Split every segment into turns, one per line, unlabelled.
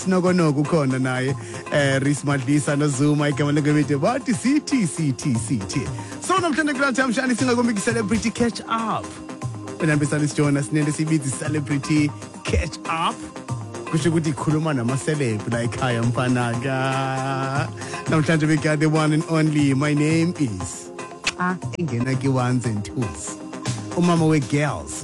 Nogo khona naye Reese Madlisa noZuma igama lekwemithe bathi CT. So namhlanje kula thamshani singakombi celebrity catch up. Benambisana sijona sinende sibizi celebrity catch up. Kusho ukuthi ikhuluma nama celeb la ekhaya mfana ka. Namhlanje we got the one and only. My name is engena ki ones and twos. Umama we girls.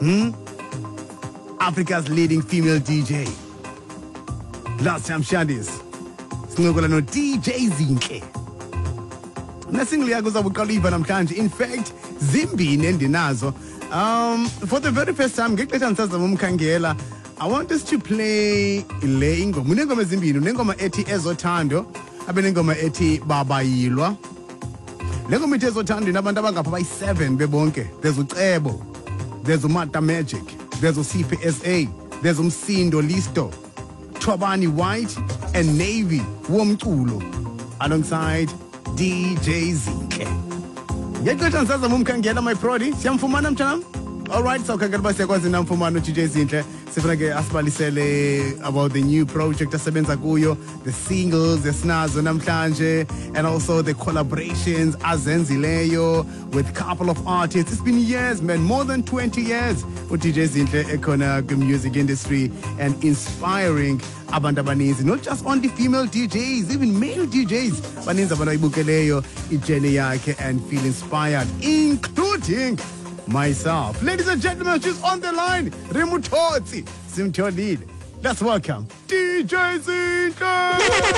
Africa's leading female DJ. Last time Shadis singokola no DJ Zinhle nasingle yakho zabuqaliva namhlanje. In fact zimbini endinazo for the very first time ngexesha ngisazama umkhangela. I want us to play le ingoma. Unengoma ezimbini, unengoma ethi Ezothando abenengoma ethi Babayilwa. Le ngoma ethi Ezothando inabantu abangapha bayi7 bebonke. There's uCebo, there's uMata Magic, there's uCPSA, there's uMsindo Listo, Twabani White and Navy Womculo alongside DJ Zinhle. Ngexesha ngisazama umkhangela my prodi siyamfumana mthanam. All right, so khangela basekwazi namfumana DJ Zinhle. Sifuna ke asibalisele about the new project asebenza kuyo, the singles esinazo namhlanje, and also the collaborations azenzileyo with a couple of artists. It's been years, man, more than 20 years with DJ Zinhle ekhona music industry and inspiring abantu abaninzi, not just only female DJs, even male DJs. Baninzi abantu ayibukeleyo ijene yakhe and feel inspired, including myself. Ladies and gentlemen, she's on the line. Rimutotsi Simtolid. Let's welcome DJ Zinhle.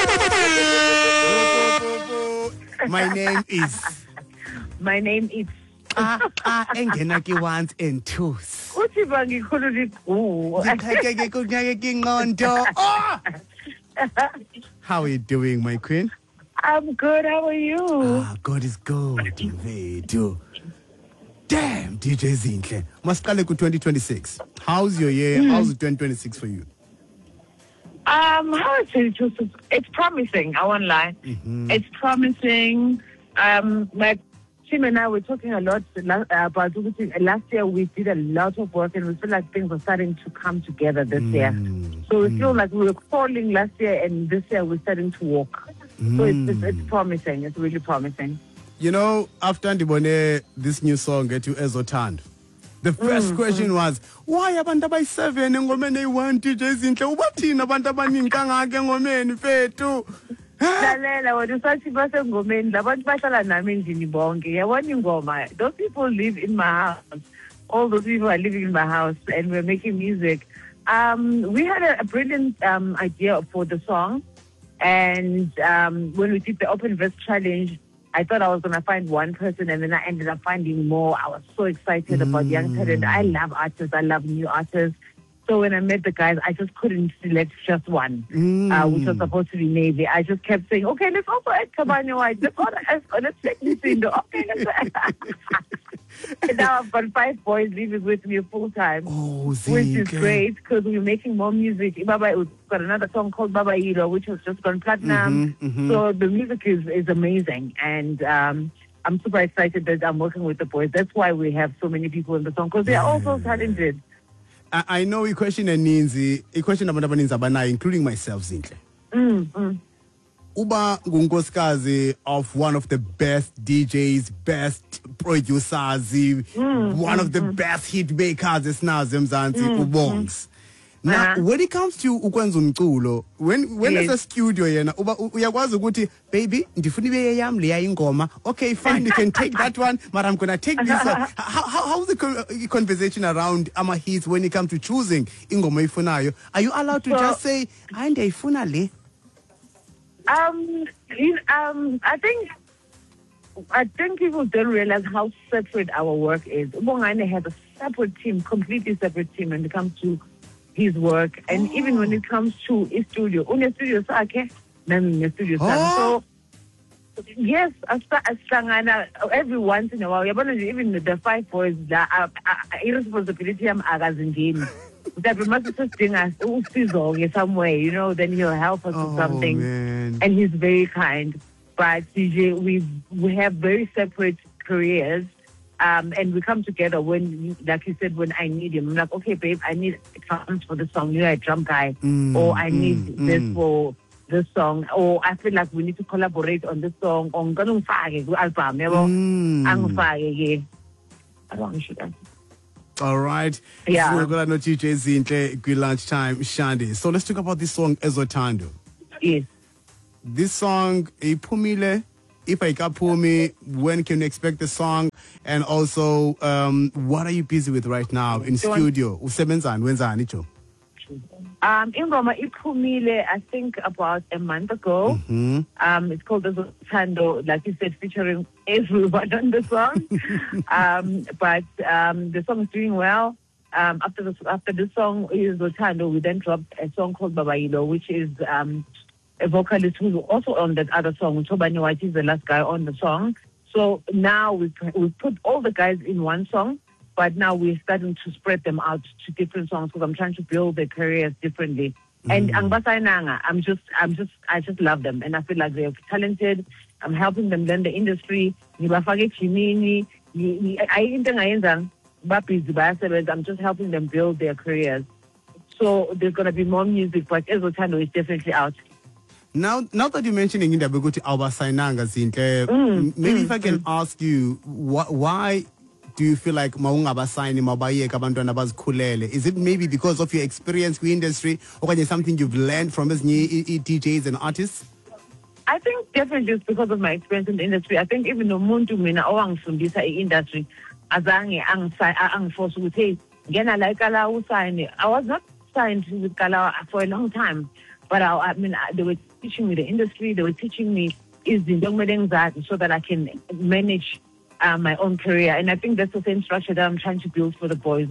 My name is engena ki ones and twos.
Uthi bangikhulula igqu.
Ngikhake kunyake kinqondo. How are you doing, my queen?
I'm good. How are you?
God is good. Mfethu. Damn, DJ Zinhle. Masiqale ku 2026. How's your year? How's 2026 for you?
How is it? It's promising. I won't lie. It's promising. My team and I were talking a lot about last year. We did a lot of work, and we feel like things are starting to come together this year. So we feel like we were falling last year, and this year we're starting to walk. So it's promising. It's really promising.
You know, after Ndibone this new song get you Ezothando, the first question was, why abantu abayi7 engomeni eyi1 DJ Zinhle? Ubathini abantu abaningi kangaka engomeni mfethu?
Lalela wena usathi basengomeni labantu bahlala nami endlini bonke. Yabona ingoma. Those people live in my house. All those people are living in my house, and we're making music. We had a brilliant idea for the song, and when we did the Open Verse Challenge, I thought I was going to find one person, and then I ended up finding more. I was so excited about young talent. I love artists. I love new artists. So when I met the guys, I just couldn't select just one, which was supposed to be Navy. I just kept saying, okay, let's also add Kabanya White. Let's take Lucindo. Okay, let's and now I've got 5 boys living with me full time, which is great because we're making more music. We've got another song called Babayilwa, which has just gone platinum. So the music is amazing, and I'm super excited that I'm working with the boys. That's why we have so many people in the song, because they're also talented.
I know a question abantu abaninzi abanayo, including myself, Zinhle. Uba ngunkosikazi of one of the best DJs, best producers, one of the best hit makers esinazo eMzansi, uBongs. Now, when it comes to ukwenza umculo, when there's a studio yena, uyakwazi ukuthi, baby, ndifuna ibe yami leya ingoma. Okay, fine, you can take that one, but I'm gonna take this one. How's the conversation around hits when it comes to choosing ingoma ifunayo? Are you allowed to just say, "Hayi ndiyayifuna le"?
I think people don't realize how separate our work is. Ubongane has a separate team, completely separate team when it comes to his work, and even when it comes to his studio. Une studio sakhe, nami studio sami. So yes, asihlangana every once in a while. Yabona nje, even the 5 boys la irresponsibility yami akazingeni. That we must just bring us some way, you know, then he'll help us with something.
Man.
And he's very kind. But CJ, we have very separate careers, And we come together when, like you said, when I need him. I'm like, okay, babe, I need drums for the song. You're a drum guy. Or I need this for this song. Or I feel like we need to collaborate on this song. Or I'm going to album.
All right.
Yeah.
So we're going to DJ Zinhle lunchtime, Shandi. So let's talk about this song, Ezothando.
Yes.
This song, Ipumile, if I kapumi, when can you expect the song? And also, what are you busy with right now in studio? Usebenzani, wenzani icho?
Ingoma iphumile, I think about a month ago. It's called Ezothando, like you said, featuring everyone on the song. But the song is doing well. After the song Ezothando, we then dropped a song called Babayilo, which is a vocalist who's also on that other song. Tobani White is the last guy on the song. So now we've put all the guys in one song, but now we're starting to spread them out to different songs because I'm trying to build their careers differently. And Angbasainanga, I just love them, and I feel like they're talented. I'm helping them learn the industry. I'm just helping them build their careers. So there's gonna be more music, but Ezothando is definitely out.
Now that you're mentioning in the Beguti Abasainanga Zinhle, maybe if I can ask you, why do you feel like Maunga Basaini Mabaye Kabantwana Bazkulele? Is it maybe because of your experience with industry, or is it something you've learned from as new DJs and artists?
I think definitely just because of my experience in the industry. I think even umuntu mina owangifundisa industry azange angiforce ukuthi ngena la Kala usayine. I was not signed with Kala for a long time. But I mean, they were teaching me the industry. They were teaching me so that I can manage my own career. And I think that's the same structure that I'm trying to build for the boys.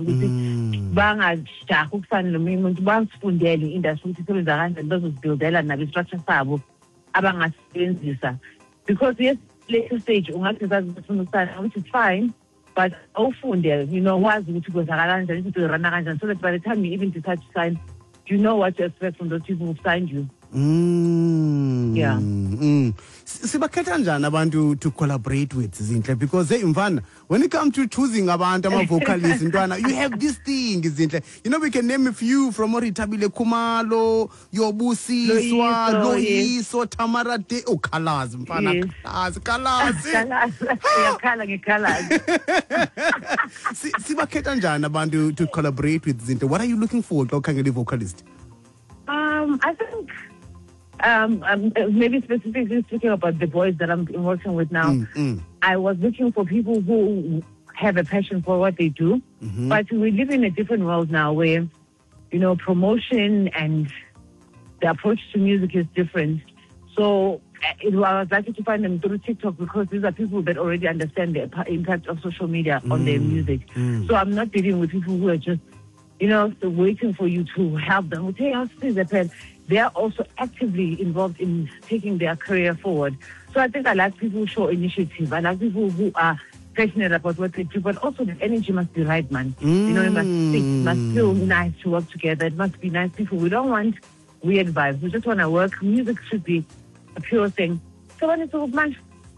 Because yes, later stage, which is fine. But you know, so that by the time you even decide to sign, you know what to expect from those people who signed you. Yeah.
Sibakhetha njani abantu to collaborate with Zinhle, because when it comes to choosing abantu vocalists ntwana, you have this thing Zinhle. You know, we can name a few from Oritabile Kumalo, Yobusiswa, Loyiso, Tamara De, Kalas mfana, Kalas. Sibakhetha njani abantu to collaborate with Zinhle. What are you looking for to be vocalist?
I think maybe specifically speaking about the boys that I'm working with now, I was looking for people who have a passion for what they do. But we live in a different world now where, you know, promotion and the approach to music is different. So I was lucky to find them through TikTok because these are people that already understand the impact of social media on their music. So I'm not dealing with people who are just, you know, so waiting for you to help them. They are also actively involved in taking their career forward. So I think I like people who show initiative. I like people who are passionate about what they do, but also the energy must be right, man. You know, it must feel nice to work together. It must be nice people. We don't want weird vibes. We just want to work. Music should be a pure thing. So when it's all man.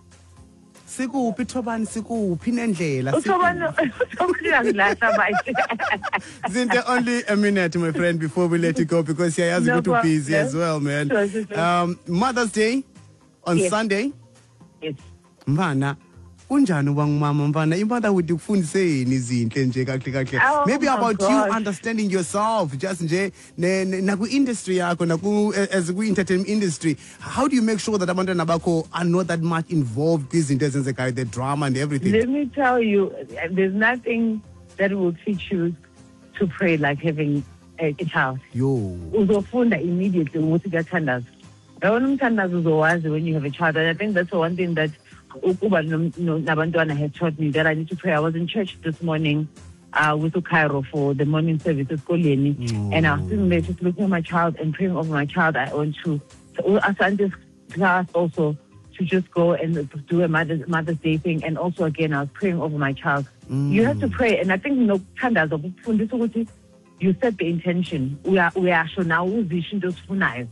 Zinhle, only a minute, my friend, before we let you go, because I have to go too busy as well, man.
Sure.
Mother's Day on Sunday.
Yes.
Mvana, unjani wangmama mvana? Imvana would you fundiseni Zinhle nje kahle. Maybe about you understanding yourself, just nje naku industry yako, naku as we entertainment industry. How do you make sure that abantwana bakho are not that much involved with the drama and everything?
Let me tell you, there's nothing that will teach you to pray like having a child. Uzofunda immediately ukuthi kuyathandaza. Yabona umthandazo uzowazi when you have a child. And I think that's the one thing that Nabantwana had taught me, that I need to pray. I was in church this morning with Cairo for the morning service at Koleni, and I was sitting there just looking at my child and praying over my child. I went to Asante's class also to just go and do a Mother's Day thing, and also again I was praying over my child. You have to pray, and I think you set the intention. We are sure now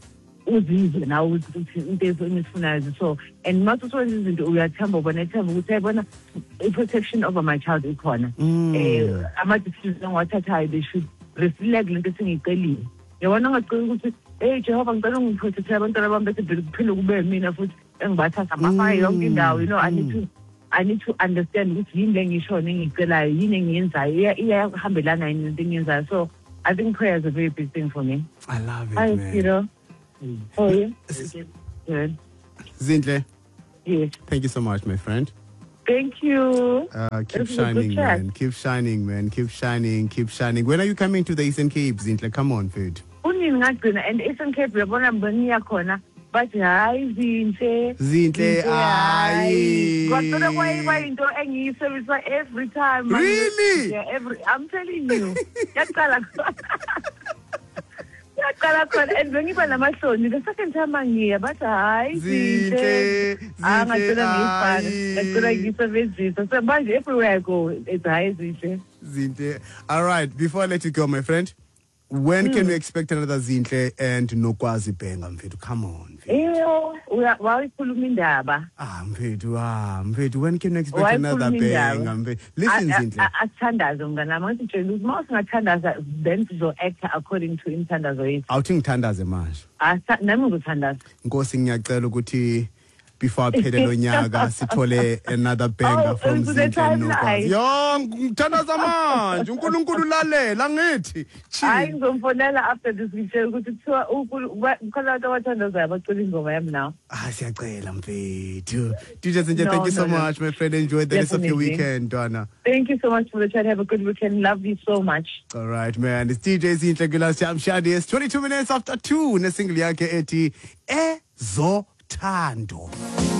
uzizwe nawe ukuthi into engifunayo. So and mathi usenza izinto uyathemba ubonethemba ukuthi ayibona i-protection over my child ikhona. Ama-decisions engiwathathayo they should reflect lento esengiyicelile. Yabona ngacela ukuthi Jehova ngicela ungiprotecte abantwana bami bese vele kuphinde kube mina futhi engibathatha amafaya yonke indawo. You know, I need to understand ukuthi yini lengisho nengicelayo yini engiyenzayo iyahambelana yini lento engiyenzayo. So I think prayer is a very big thing for me.
I love it, man.
You know. Oh yeah. Good.
Zinhle.
Yes.
Thank you so much, my friend.
Thank you.
Keep shining, man. Keep shining, man. Keep shining. Keep shining. When are you coming to the Eastern Cape, Zinhle? Come on, food.
Unini ngagcina and Eastern Cape uyabona mboniya khona. But hayi
Zinhle hayi.
Kodwa kwayinto engiyisebenzisa every time.
Really?
Yeah, I'm telling you. Yaqala khona and bengiba namahloni the second time angiya but hayi
Zinhle
ngicela ngiyisebenzisa. So manje everywhere I go it's hayi Zinhle.
All right, before I let you go, my friend, when can we expect another Zinhle and Nokwazi Bhenga, mfethu? Come on.
Wayikhuluma indaba.
Mfethu, when can we expect another Bhenga, mfethu? Listen, Zinhle.
Asithandaze mnganami ngitshela ukuthi uma singathandaza then sizo-acta according to imithandazo yethu.
Awuthi ngithandaze manje.
Nami ngizothandaza.
Nkosi ngiyacela ukuthi before aphele lo nyaka sithole another Bhenga from Zinhle and Nokwazi. Yo, ngithandaza manje. uNkulunkulu lalela ngithi.
Hayi ngizomfonela after this ngitshela ukuthi kuthiwa khona abantu abathandazayo bacula ingoma yami now.
Siyacela mfethu. DJ Zinhle, thank you so much, my friend. Enjoy the rest of your weekend, Donna.
Thank you so much for the chat. Have a good weekend. Love you so much.
All right, man. It's DJ Zinhle Gilasiyam Shadi. It's 22 minutes after 2. Nesingle yakhe ethi Ezothando.